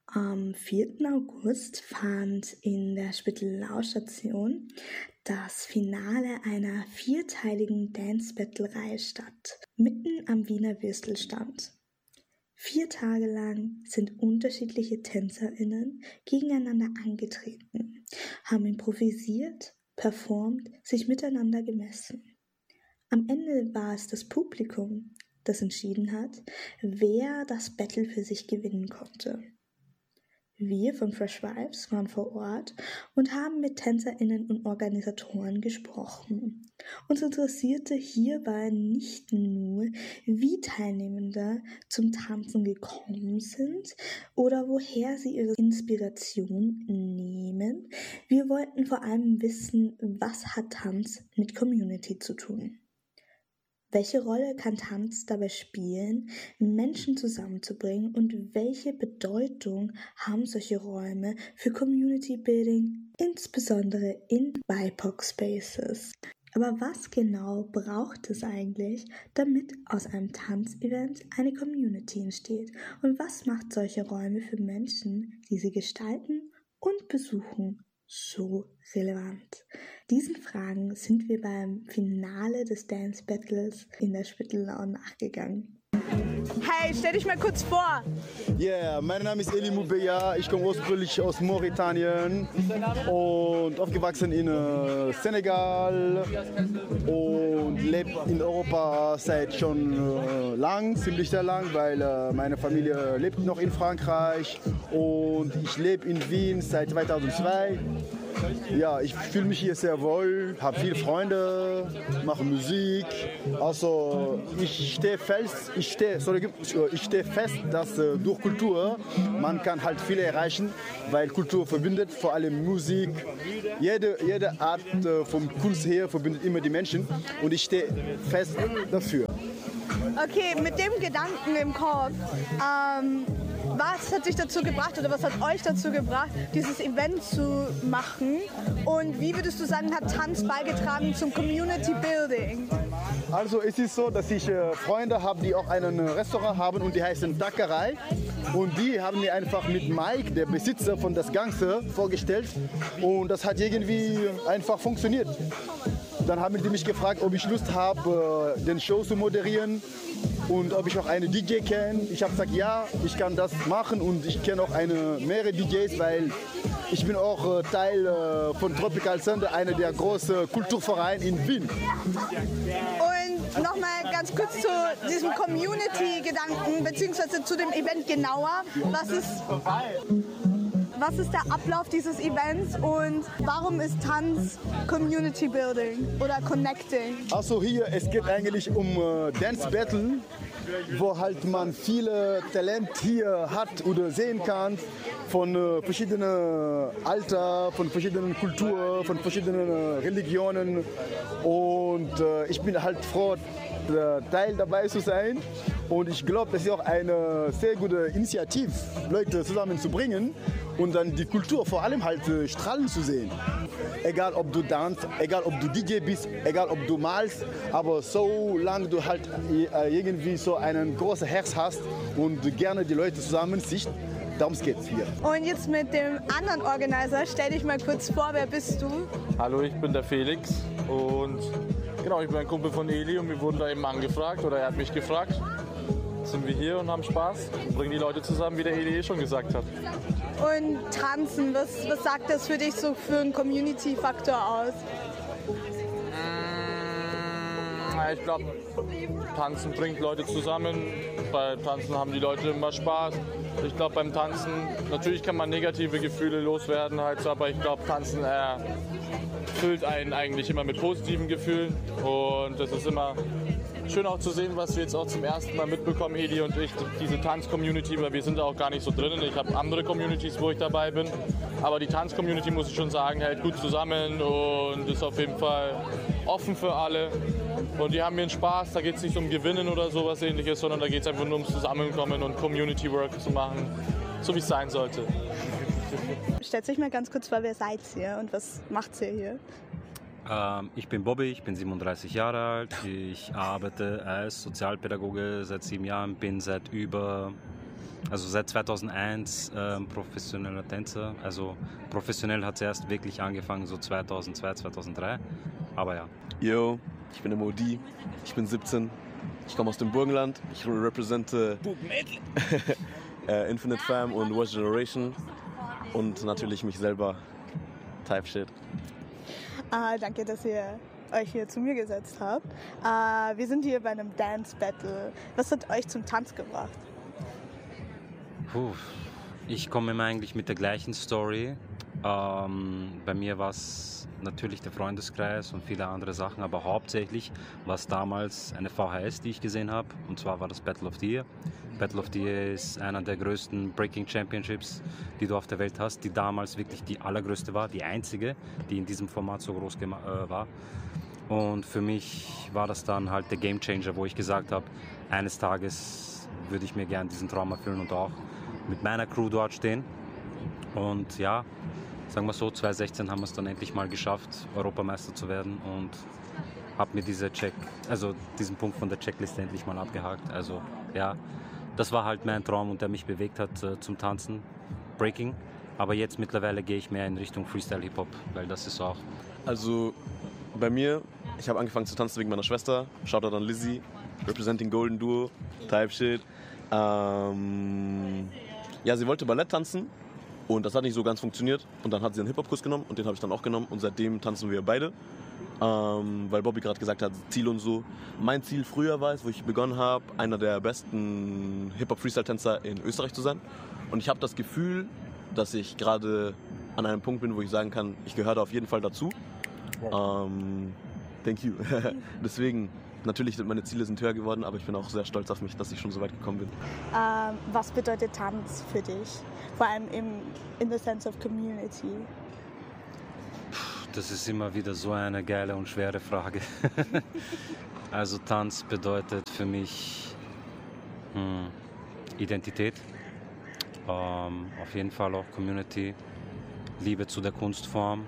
Am 4. August fand in der Spittelau-Station das Finale einer 4-teiligen Dance-Battle-Reihe statt, mitten am Wiener Würstelstand. 4 Tage lang sind unterschiedliche TänzerInnen gegeneinander angetreten, haben improvisiert, performt, sich miteinander gemessen. Am Ende war es das Publikum, das entschieden hat, wer das Battle für sich gewinnen konnte. Wir von Fresh Vibes waren vor Ort und haben mit TänzerInnen und Organisatoren gesprochen. Uns interessierte hierbei nicht nur, wie Teilnehmende zum Tanzen gekommen sind oder woher sie ihre Inspiration nehmen. Wir wollten vor allem wissen, was hat Tanz mit Community zu tun? Welche Rolle kann Tanz dabei spielen, Menschen zusammenzubringen und welche Bedeutung haben solche Räume für Community Building, insbesondere in BIPOC Spaces? Aber was genau braucht es eigentlich, damit aus einem Tanzevent eine Community entsteht? Und was macht solche Räume für Menschen, die sie gestalten und besuchen, so relevant? Diesen Fragen sind wir beim Finale des Dance Battles in der Spittelau nachgegangen. Hey, stell dich mal kurz vor. Yeah, mein Name ist Eli Moubeya, ich komme ursprünglich aus Mauretanien und aufgewachsen in Senegal und lebe in Europa seit schon ziemlich sehr lang, weil meine Familie lebt noch in Frankreich und ich lebe in Wien seit 2002. Ja, ich fühle mich hier sehr wohl, habe viele Freunde, mache Musik. Also ich stehe fest, dass durch Kultur man kann halt viel erreichen, weil Kultur verbindet, vor allem Musik. Jede Art von Kunst her verbindet immer die Menschen und ich stehe fest dafür. Okay, mit dem Gedanken im Kopf, was hat dich dazu gebracht oder was hat euch dazu gebracht, dieses Event zu machen? Und wie würdest du sagen, hat Tanz beigetragen zum Community Building? Also es ist so, dass ich Freunde habe, die auch ein Restaurant haben und die heißen Takerei. Und die haben mir einfach mit Mike, der Besitzer von das Ganze, vorgestellt. Und das hat irgendwie einfach funktioniert. Dann haben die mich gefragt, ob ich Lust habe, den Show zu moderieren und ob ich auch eine DJ kenne. Ich habe gesagt, ja, ich kann das machen und ich kenne auch mehrere DJs, weil ich bin auch Teil von Tropical Thunder, einer der großen Kulturvereine in Wien. Und nochmal ganz kurz zu diesem Community-Gedanken, beziehungsweise zu dem Event genauer. Was ist der Ablauf dieses Events und warum ist Tanz Community Building oder Connecting? Also hier, es geht eigentlich um Dance Battle, wo halt man viele Talente hier hat oder sehen kann von verschiedenen Alter, von verschiedenen Kulturen, von verschiedenen Religionen und ich bin halt froh, Teil dabei zu sein. Und ich glaube, das ist auch eine sehr gute Initiative, Leute zusammenzubringen und dann die Kultur vor allem halt strahlen zu sehen. Egal ob du tanzt, egal ob du DJ bist, egal ob du malst, aber solange du halt irgendwie so einen großen Herz hast und gerne die Leute zusammenziehst, darum geht's hier. Und jetzt mit dem anderen Organizer, stell dich mal kurz vor, wer bist du? Hallo, ich bin der Felix und genau, ich bin ein Kumpel von Eli und wir wurden da eben angefragt oder er hat mich gefragt. Jetzt sind wir hier und haben Spaß und bringen die Leute zusammen, wie der Eli schon gesagt hat. Und Tanzen, was sagt das für dich so für einen Community-Faktor aus? Ich glaube, Tanzen bringt Leute zusammen. Bei Tanzen haben die Leute immer Spaß. Ich glaube, beim Tanzen, natürlich kann man negative Gefühle loswerden, halt, aber ich glaube, Tanzen erfüllt einen eigentlich immer mit positiven Gefühlen. Und das ist immer schön auch zu sehen, was wir jetzt auch zum ersten Mal mitbekommen, Eli und ich, diese Tanz-Community, weil wir sind da auch gar nicht so drinnen. Ich habe andere Communities, wo ich dabei bin. Aber die Tanz-Community, muss ich schon sagen, hält gut zusammen und ist auf jeden Fall offen für alle. Und die haben ihren Spaß, da geht es nicht um Gewinnen oder sowas ähnliches, sondern da geht es einfach nur ums Zusammenkommen und Community Work zu machen, so wie es sein sollte. Stellt euch mal ganz kurz vor, wer seid ihr und was macht ihr hier? Ich bin Bobby, ich bin 37 Jahre alt. Ich arbeite als Sozialpädagoge seit 7 Jahren, bin seit über Also seit 2001 professioneller Tänzer. Also professionell hat es erst wirklich angefangen, so 2002, 2003. Aber ja. Yo, ich bin der Modi, ich bin 17, ich komme aus dem Burgenland, ich represente Infinite Fam und Watch Generation und natürlich mich selber, Type Shit. Danke, dass ihr euch hier zu mir gesetzt habt. Wir sind hier bei einem Dance Battle. Was hat euch zum Tanz gebracht? Ich komme immer eigentlich mit der gleichen Story. Bei mir war es natürlich der Freundeskreis und viele andere Sachen, aber hauptsächlich war es damals eine VHS, die ich gesehen habe, und zwar war das Battle of the Year. Battle of the Year ist einer der größten Breaking Championships, die du auf der Welt hast, die damals wirklich die allergrößte war, die einzige, die in diesem Format so groß war. Und für mich war das dann halt der Game Changer, wo ich gesagt habe, eines Tages würde ich mir gerne diesen Traum erfüllen und auch mit meiner Crew dort stehen. Und ja, sagen wir so, 2016 haben wir es dann endlich mal geschafft, Europameister zu werden, und habe mir diesen Punkt von der Checkliste endlich mal abgehakt. Also ja, das war halt mein Traum und der mich bewegt hat zum Tanzen, Breaking. Aber jetzt mittlerweile gehe ich mehr in Richtung Freestyle Hip-Hop, weil das ist auch... Also bei mir, ich habe angefangen zu tanzen wegen meiner Schwester. Shoutout an Lizzie, representing Golden Duo, Type Shit. Ja, sie wollte Ballett tanzen und das hat nicht so ganz funktioniert. Und dann hat sie einen Hip-Hop-Kurs genommen und den habe ich dann auch genommen. Und seitdem tanzen wir beide, weil Bobby gerade gesagt hat, Ziel und so. Mein Ziel früher war es, wo ich begonnen habe, einer der besten Hip-Hop-Freestyle-Tänzer in Österreich zu sein. Und ich habe das Gefühl, dass ich gerade an einem Punkt bin, wo ich sagen kann, ich gehöre da auf jeden Fall dazu. Thank you. Deswegen, natürlich sind meine Ziele höher geworden, aber ich bin auch sehr stolz auf mich, dass ich schon so weit gekommen bin. Was bedeutet Tanz für dich? Vor allem in the sense of community. Das ist immer wieder so eine geile und schwere Frage. Also Tanz bedeutet für mich Identität, auf jeden Fall auch Community, Liebe zu der Kunstform,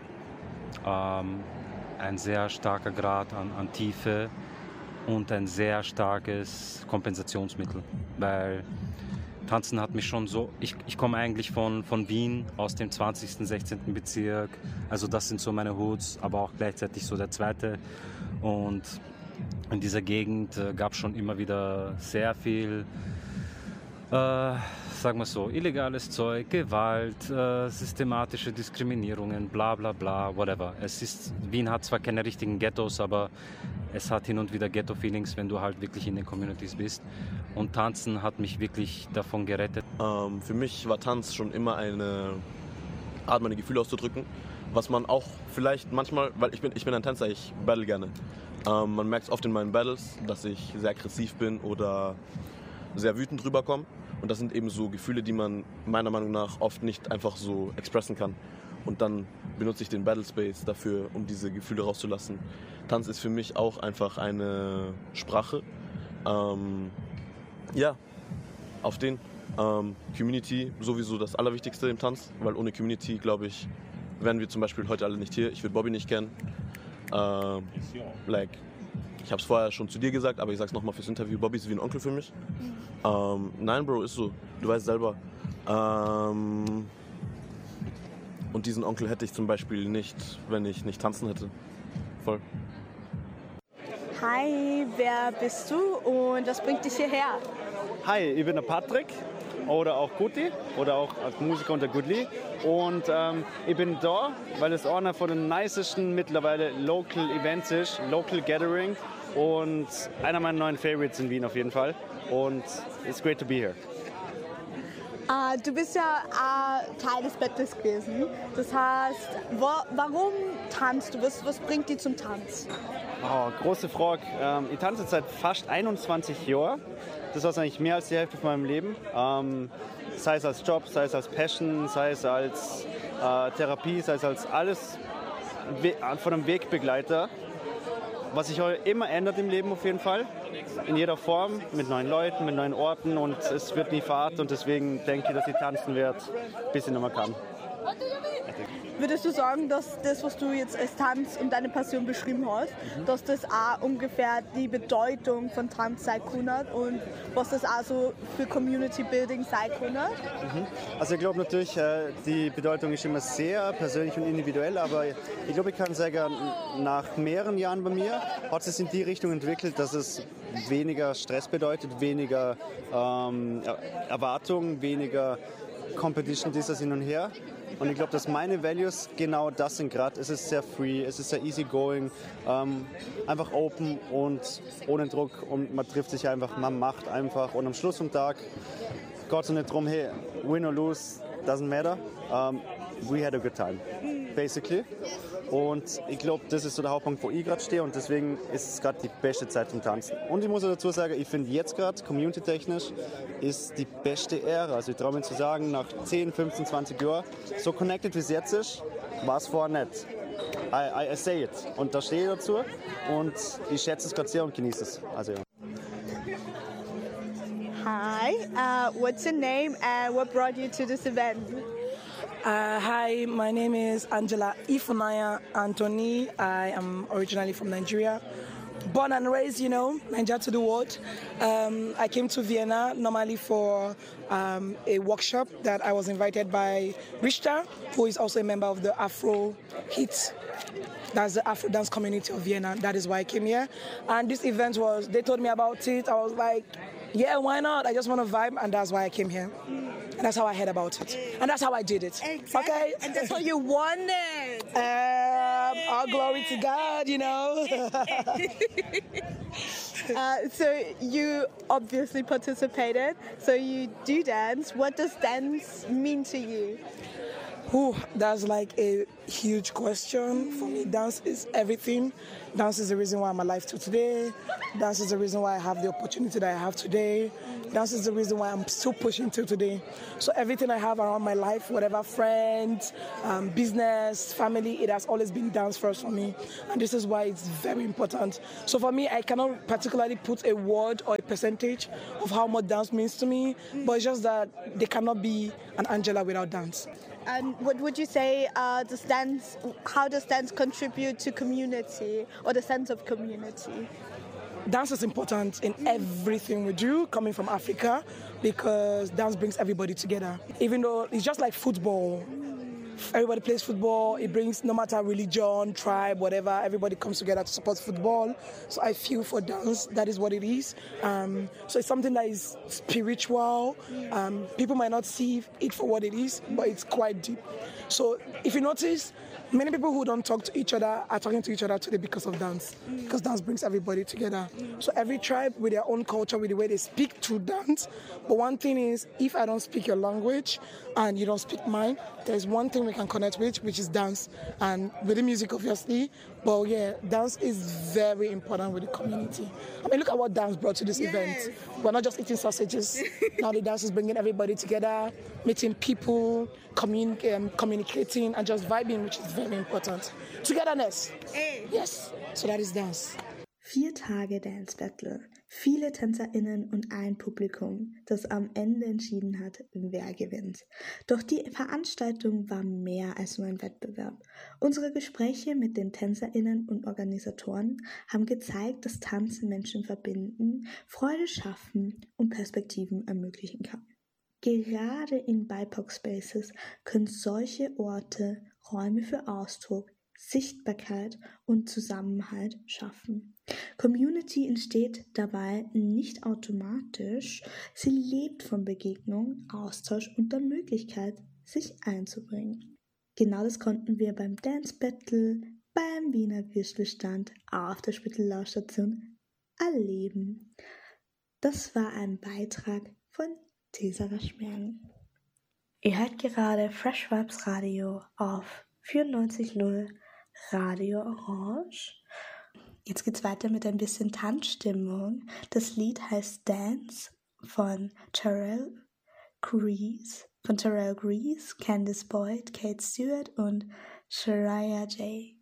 ein sehr starker Grad an Tiefe und ein sehr starkes Kompensationsmittel, weil Tanzen hat mich schon so, ich komme eigentlich von Wien, aus dem 20., 16. Bezirk, also das sind so meine Hoods, aber auch gleichzeitig so der zweite, und in dieser Gegend gab es schon immer wieder sehr viel, sagen wir so, illegales Zeug, Gewalt, systematische Diskriminierungen, bla bla bla, whatever. Wien hat zwar keine richtigen Ghettos, aber es hat hin und wieder Ghetto-Feelings, wenn du halt wirklich in den Communities bist. Und Tanzen hat mich wirklich davon gerettet. Für mich war Tanz schon immer eine Art, meine Gefühle auszudrücken. Was man auch vielleicht manchmal, weil ich bin ein Tänzer, ich battle gerne. Man merkt es oft in meinen Battles, dass ich sehr aggressiv bin oder sehr wütend rüberkomme. Und das sind eben so Gefühle, die man meiner Meinung nach oft nicht einfach so expressen kann. Und dann benutze ich den Battle Space dafür, um diese Gefühle rauszulassen. Tanz ist für mich auch einfach eine Sprache. Ja, auf den. Community sowieso das Allerwichtigste im Tanz, weil ohne Community, glaube ich, wären wir zum Beispiel heute alle nicht hier. Ich würde Bobby nicht kennen. Ich habe es vorher schon zu dir gesagt, aber ich sage es nochmal fürs Interview. Bobby ist wie ein Onkel für mich. Nein, Bro, ist so. Du weißt selber. Und diesen Onkel hätte ich zum Beispiel nicht, wenn ich nicht tanzen hätte. Voll. Hi, wer bist du und was bringt dich hierher? Hi, ich bin der Patrick oder auch Guti oder auch als Musiker unter Gudli. Und ich bin da, weil es einer von den nicesten mittlerweile Local Events ist, Local Gathering, und einer meiner neuen Favorites in Wien auf jeden Fall. Und it's great to be here. Du bist ja Teil des Battles gewesen. Das heißt, warum tanzt du? Was bringt dich zum Tanz? Oh, große Frage. Ich tanze seit fast 21 Jahren. Das ist eigentlich mehr als die Hälfte von meinem Leben. Sei es als Job, sei es als Passion, sei es als Therapie, sei es als alles von einem Wegbegleiter. Was sich immer ändert im Leben auf jeden Fall. In jeder Form, mit neuen Leuten, mit neuen Orten, und es wird nie fad, und deswegen denke ich, dass ich tanzen werde, bis ich noch mal kann. Würdest du sagen, dass das, was du jetzt als Tanz und deine Passion beschrieben hast, dass das auch ungefähr die Bedeutung von Tanz sein kann und was das auch so für Community Building sein kann? Also ich glaube natürlich, die Bedeutung ist immer sehr persönlich und individuell, aber ich glaube, ich kann sagen, nach mehreren Jahren bei mir hat es in die Richtung entwickelt, dass es weniger Stress bedeutet, weniger Erwartungen, weniger Competition, dieses hin und her. Und ich glaube, dass meine Values genau das sind gerade. Es ist sehr free, es ist sehr easygoing, einfach open und ohne Druck. Und man trifft sich einfach, man macht einfach. Und am Schluss vom Tag geht es nicht drum, hey, win or lose, doesn't matter. We had a good time, basically. Und ich glaube, das ist so der Hauptpunkt, wo ich gerade stehe und deswegen ist es gerade die beste Zeit zum Tanzen. Und ich muss auch dazu sagen, ich finde jetzt gerade, community-technisch, ist die beste Ära. Also ich traue mir zu sagen, nach 10, 15, 20 Jahren, so connected wie es jetzt ist, war es vorher nicht. I say it. Und da stehe ich dazu und ich schätze es gerade sehr und genieße es. Also, ja. Hi, what's your name and what brought you to this event? Hi, my name is Angela Ifunaya Anthony. I am originally from Nigeria. Born and raised, Nigeria to the world. I came to Vienna normally for a workshop that I was invited by Richter, who is also a member of the Afro Hit. That's the Afro dance community of Vienna. That is why I came here. And this event they told me about it. I was like, yeah, why not? I just want to vibe, and that's why I came here. And that's how I heard about it. And that's how I did it. Exactly. Okay? And that's how you wanted. All glory to God, So you obviously participated. So you do dance. What does dance mean to you? That's like a huge question. For me, dance is everything. Dance is the reason why I'm alive till today. Dance is the reason why I have the opportunity that I have today. Dance is the reason why I'm still pushing till today. So everything I have around my life, whatever friends, business, family, it has always been dance first for me. And this is why it's very important. So for me, I cannot particularly put a word or a percentage of how much dance means to me, but it's just that there cannot be an Angela without dance. And what would you say, how does dance contribute to community or the sense of community? Dance is important in everything we do, coming from Africa, because dance brings everybody together. Even though it's just like football. Everybody plays football. It brings, no matter religion, tribe, whatever, everybody comes together to support football. So I feel for dance, that is what it is. So it's something that is spiritual. People might not see it for what it is, but it's quite deep. So if you notice, many people who don't talk to each other are talking to each other today because of dance. Because dance brings everybody together. So every tribe with their own culture, with the way they speak through dance. But one thing is, if I don't speak your language and you don't speak mine, there's one thing we can connect with, which is dance. And with the music, obviously. But yeah, dance is very important with the community. I mean, look at what dance brought to this event. We're not just eating sausages. Now the dance is bringing everybody together, meeting people, communicating, and just vibing, which is very important. Togetherness. Yes. So that is dance. 4 Tage Dance Battle, viele TänzerInnen und ein Publikum, das am Ende entschieden hat, wer gewinnt. Doch die Veranstaltung war mehr als nur ein Wettbewerb. Unsere Gespräche mit den TänzerInnen und Organisatoren haben gezeigt, dass Tanzen Menschen verbinden, Freude schaffen und Perspektiven ermöglichen kann. Gerade in BIPOC-Spaces können solche Orte Räume für Ausdruck, Sichtbarkeit und Zusammenhalt schaffen. Community entsteht dabei nicht automatisch, sie lebt von Begegnung, Austausch und der Möglichkeit, sich einzubringen. Genau das konnten wir beim Dance Battle, beim Wiener Würstelstand auf der Spittelau-Station erleben. Das war ein Beitrag von Cesara Schmergen. Ihr hört gerade Fresh Vibes Radio auf 94.0 Radio Orange. Jetzt geht's weiter mit ein bisschen Tanzstimmung. Das Lied heißt Dance von Terrell Grease, Candice Boyd, Kate Stewart und Shariah J.